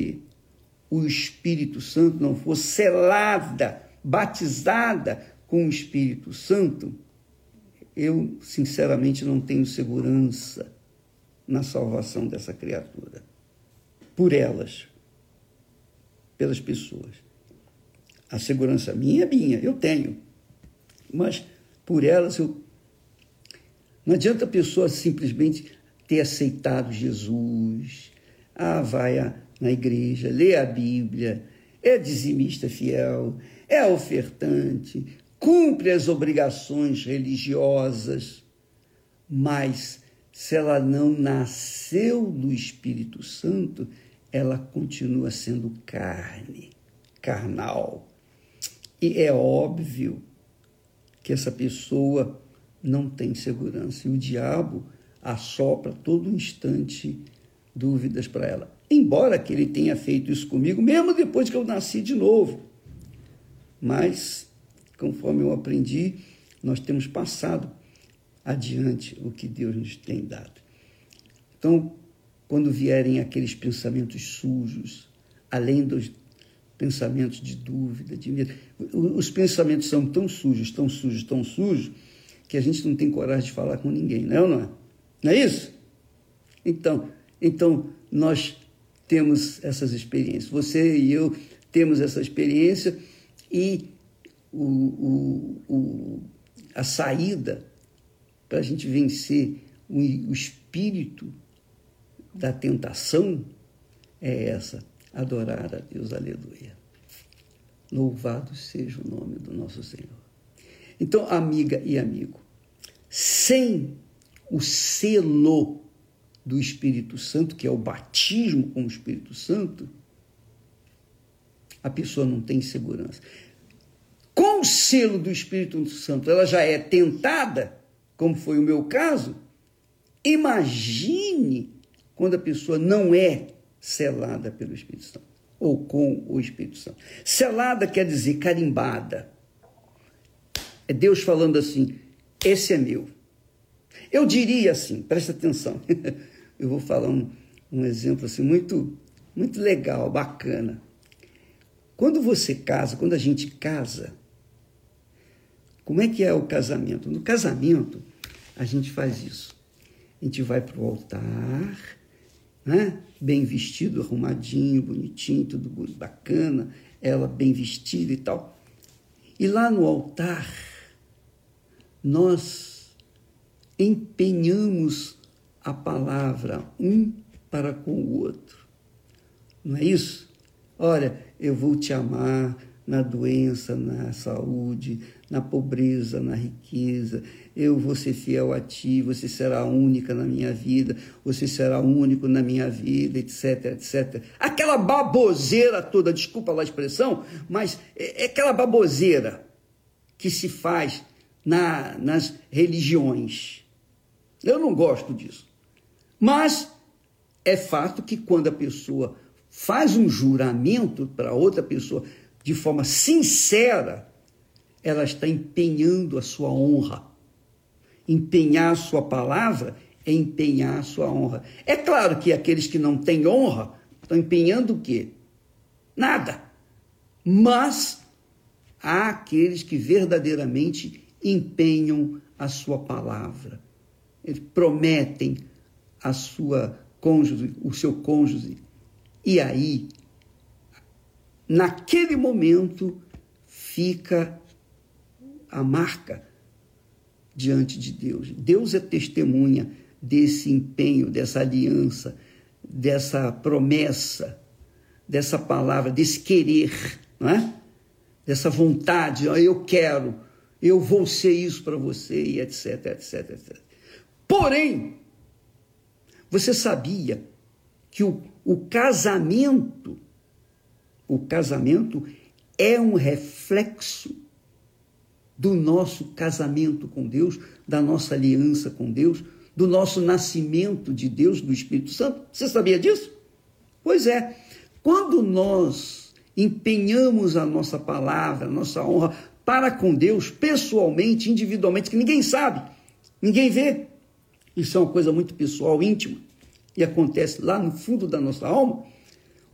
que o Espírito Santo não for selada, batizada com o Espírito Santo, eu, sinceramente, não tenho segurança na salvação dessa criatura. Por elas, pelas pessoas. A segurança minha é minha, eu tenho. Mas por elas, não adianta a pessoa simplesmente ter aceitado Jesus. Vai na igreja, lê a Bíblia, é dizimista fiel, é ofertante, cumpre as obrigações religiosas, mas se ela não nasceu do Espírito Santo, ela continua sendo carnal. E é óbvio que essa pessoa não tem segurança. E o diabo assopra todo instante dúvidas para ela. Embora que ele tenha feito isso comigo, mesmo depois que eu nasci de novo. Mas, conforme eu aprendi, nós temos passado adiante o que Deus nos tem dado. Então, quando vierem aqueles pensamentos sujos, além dos pensamentos de dúvida, de medo, os pensamentos são tão sujos, que a gente não tem coragem de falar com ninguém, não é ou não é? Não é isso? Então nós temos essas experiências. Você e eu temos essa experiência e a saída para a gente vencer o espírito da tentação é essa: adorar a Deus, aleluia. Louvado seja o nome do nosso Senhor. Então, amiga e amigo, sem o selo do Espírito Santo, que é o batismo com o Espírito Santo, a pessoa não tem segurança. Com o selo do Espírito Santo, ela já é tentada, como foi o meu caso. Imagine quando a pessoa não é selada pelo Espírito Santo, ou com o Espírito Santo. Selada quer dizer carimbada. É Deus falando assim: esse é meu. Eu diria assim, presta atenção, eu vou falar um exemplo assim muito, muito legal, bacana. Quando você casa, quando a gente casa, como é que é o casamento? No casamento, a gente faz isso. A gente vai para o altar, né? Bem vestido, arrumadinho, bonitinho, tudo bacana, ela bem vestida e tal. E lá no altar, nós empenhamos a palavra um para com o outro. Não é isso? Olha, eu vou te amar na doença, na saúde, na pobreza, na riqueza. Eu vou ser fiel a ti, você será única na minha vida, você será único na minha vida, etc, etc. Aquela baboseira toda, desculpa lá a expressão, mas é aquela baboseira que se faz nas religiões. Eu não gosto disso. Mas é fato que quando a pessoa faz um juramento para outra pessoa de forma sincera, ela está empenhando a sua honra. Empenhar a sua palavra é empenhar a sua honra. É claro que aqueles que não têm honra estão empenhando o quê? Nada. Mas há aqueles que verdadeiramente empenham a sua palavra. Eles prometem a sua cônjuge, o seu cônjuge. E aí, naquele momento, fica a marca diante de Deus. Deus é testemunha desse empenho, dessa aliança, dessa promessa, dessa palavra, desse querer, não é? Dessa vontade, eu quero, eu vou ser isso para você, e etc, etc, etc. Porém, você sabia que o casamento é um reflexo do nosso casamento com Deus, da nossa aliança com Deus, do nosso nascimento de Deus, do Espírito Santo? Você sabia disso? Pois é, quando nós empenhamos a nossa palavra, a nossa honra para com Deus, pessoalmente, individualmente, que ninguém sabe, ninguém vê, isso é uma coisa muito pessoal, íntima, e acontece lá no fundo da nossa alma,